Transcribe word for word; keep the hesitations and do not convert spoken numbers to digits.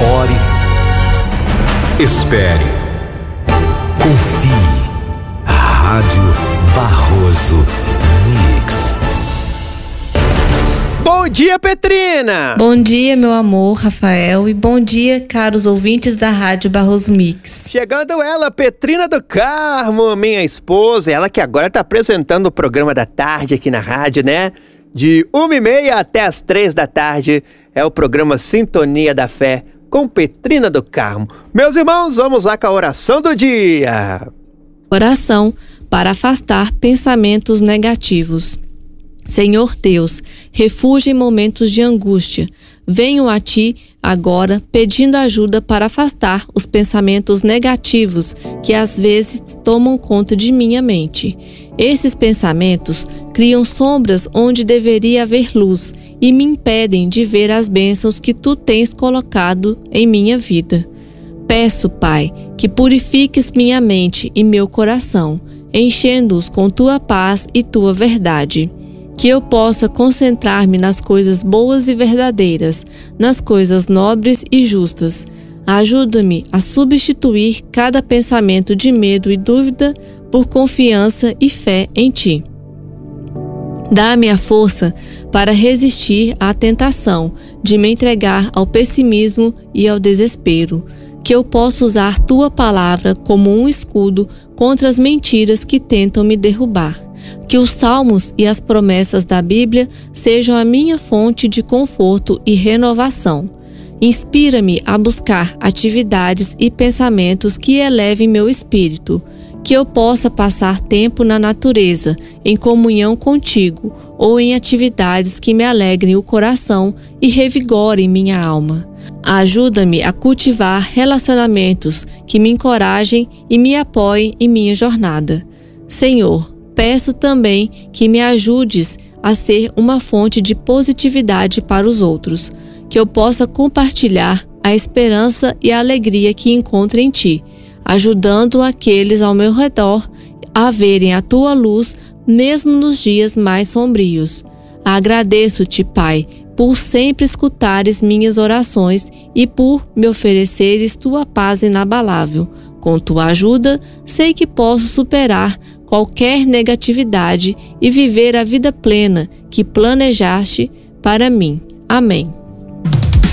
Ore, espere, confie. Rádio Barroso Mix. Bom dia, Petrina! Bom dia, meu amor, Rafael, e bom dia, caros ouvintes da Rádio Barroso Mix. Chegando ela, Petrina do Carmo, minha esposa, ela que agora tá apresentando o programa da tarde aqui na rádio, né? De uma e meia até as três da tarde é o programa Sintonia da Fé com Petrina do Carmo. Meus irmãos, vamos lá com a oração do dia. Oração para afastar pensamentos negativos. Senhor Deus, refúgio em momentos de angústia. Venho a Ti agora pedindo ajuda para afastar os pensamentos negativos que às vezes tomam conta de minha mente. Esses pensamentos criam sombras onde deveria haver luz e me impedem de ver as bênçãos que Tu tens colocado em minha vida. Peço, Pai, que purifiques minha mente e meu coração, enchendo-os com Tua paz e Tua verdade. Que eu possa concentrar-me nas coisas boas e verdadeiras, nas coisas nobres e justas. Ajuda-me a substituir cada pensamento de medo e dúvida por confiança e fé em Ti. Dá-me a força para resistir à tentação de me entregar ao pessimismo e ao desespero. Que eu possa usar Tua palavra como um escudo contra as mentiras que tentam me derrubar. Que os salmos e as promessas da Bíblia sejam a minha fonte de conforto e renovação. Inspira-me a buscar atividades e pensamentos que elevem meu espírito. Que eu possa passar tempo na natureza, em comunhão contigo, ou em atividades que me alegrem o coração e revigorem minha alma. Ajuda-me a cultivar relacionamentos que me encorajem e me apoiem em minha jornada. Senhor, peço também que me ajudes a ser uma fonte de positividade para os outros, que eu possa compartilhar a esperança e a alegria que encontro em Ti, ajudando aqueles ao meu redor a verem a Tua luz mesmo nos dias mais sombrios. Agradeço-Te, Pai, por sempre escutares minhas orações e por me ofereceres Tua paz inabalável. Com Tua ajuda, sei que posso superar qualquer negatividade e viver a vida plena que planejaste para mim. Amém.